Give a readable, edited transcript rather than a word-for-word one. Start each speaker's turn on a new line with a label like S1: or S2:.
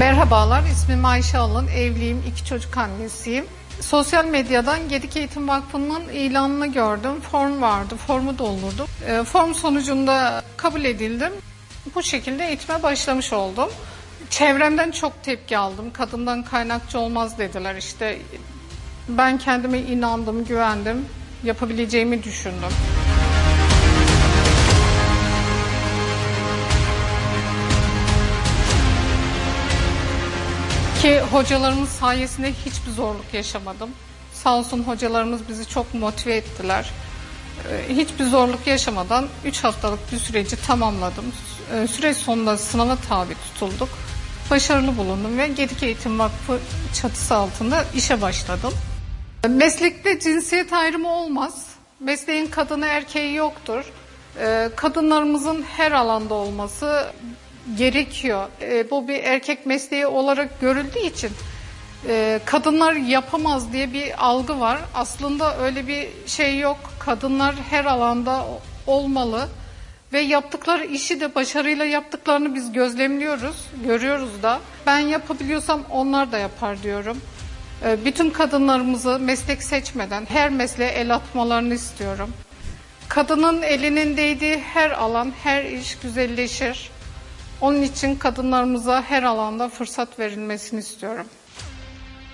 S1: Merhabalar, ismim Ayşe Alın, evliyim, 2 çocuk annesiyim. Sosyal medyadan Gedik Eğitim Vakfı'nın ilanını gördüm, form vardı, formu doldurdum. Form sonucunda kabul edildim, bu şekilde eğitime başlamış oldum. Çevremden çok tepki aldım, kadından kaynakçı olmaz dediler işte. Ben kendime inandım, güvendim, yapabileceğimi düşündüm. Ki hocalarımız sayesinde hiçbir zorluk yaşamadım. Sağ olsun hocalarımız bizi çok motive ettiler. Hiçbir zorluk yaşamadan 3 haftalık bir süreci tamamladım. Süreç sonunda sınava tabi tutulduk. Başarılı bulundum ve Gedik Eğitim Vakfı çatısı altında işe başladım. Meslekte cinsiyet ayrımı olmaz. Mesleğin kadını erkeği yoktur. Kadınlarımızın her alanda olması gerekiyor. Bu bir erkek mesleği olarak görüldüğü için kadınlar yapamaz diye bir algı var. Aslında öyle bir şey yok. Kadınlar her alanda olmalı ve yaptıkları işi de başarıyla yaptıklarını biz gözlemliyoruz, görüyoruz da. Ben yapabiliyorsam onlar da yapar diyorum. Bütün kadınlarımızı meslek seçmeden her mesleğe el atmalarını istiyorum. Kadının elinin değdiği her alan, her iş güzelleşir. Onun için kadınlarımıza her alanda fırsat verilmesini istiyorum.